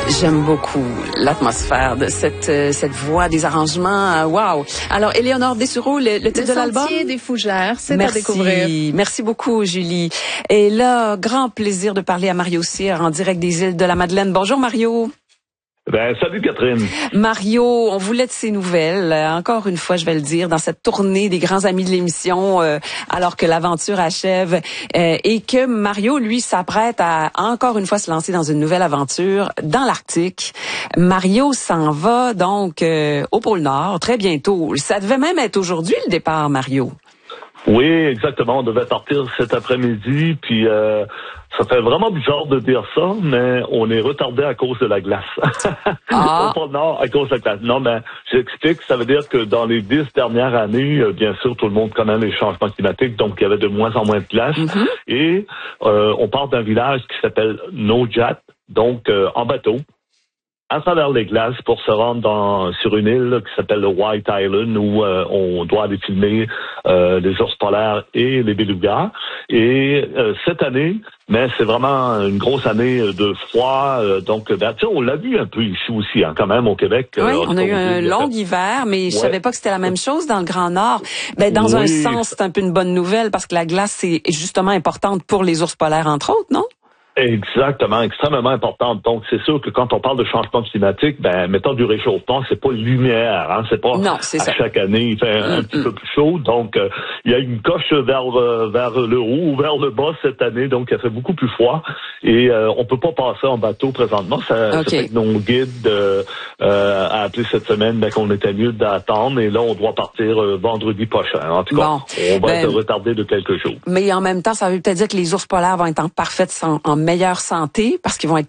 J'aime beaucoup l'atmosphère de cette voix, des arrangements. Wow. Alors, Éléonore Dessureau, le titre de l'album? Le Sentier des Fougères, c'est à découvrir. Merci beaucoup, Julie. Et là, grand plaisir de parler à Mario Cyr en direct des îles de la Madeleine. Bonjour, Mario. Salut Catherine. Mario, on voulait de ces nouvelles, encore une fois, je vais le dire, dans cette tournée des grands amis de l'émission, alors que l'aventure achève, et que Mario, lui, s'apprête à encore une fois se lancer dans une nouvelle aventure dans l'Arctique. Mario s'en va donc au pôle Nord très bientôt. Ça devait même être aujourd'hui le départ, Mario. Oui, exactement. On devait partir cet après-midi, puis ça fait vraiment bizarre de dire ça, mais on est retardé à cause de la glace. Ah. Au pôle Nord, à cause de la glace. Non, mais j'explique, ça veut dire que dans les 10 dernières années, bien sûr, tout le monde connaît les changements climatiques, donc il y avait de moins en moins de glace. Mm-hmm. Et on part d'un village qui s'appelle Naujaat, donc en bateau, à travers les glaces pour se rendre sur une île qui s'appelle le White Island où on doit aller filmer les ours polaires et les belugas. Et cette année, mais c'est vraiment une grosse année de froid. Donc, on l'a vu un peu ici aussi, quand même, au Québec. Oui, on a eu un long hiver, mais je savais pas que c'était la même chose dans le Grand Nord. Dans un sens, c'est un peu une bonne nouvelle parce que la glace, c'est justement importante pour les ours polaires, entre autres, non? Exactement, extrêmement importante. Donc, c'est sûr que quand on parle de changement climatique, mettons du réchauffement, c'est pas linéaire, c'est pas non, c'est ça. Chaque année il fait un petit peu plus chaud. Donc, il y a une coche vers le haut ou vers le bas cette année, donc il fait beaucoup plus froid et on peut pas passer en bateau présentement. Ça fait que nos guides a appelé cette semaine qu'on était mieux d'attendre et là on doit partir vendredi prochain. En tout cas, on va être retardé de quelques jours. Mais en même temps, ça veut peut-être dire que les ours polaires vont être en meilleure santé parce qu'ils vont être